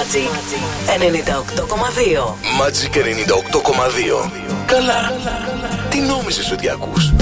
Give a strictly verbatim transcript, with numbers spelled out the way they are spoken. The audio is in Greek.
Magic ενενήντα οκτώ κόμμα δύο. Magic ενενήντα οκτώ κόμμα δύο. Καλά, τι νόμιζες ότι ακούς?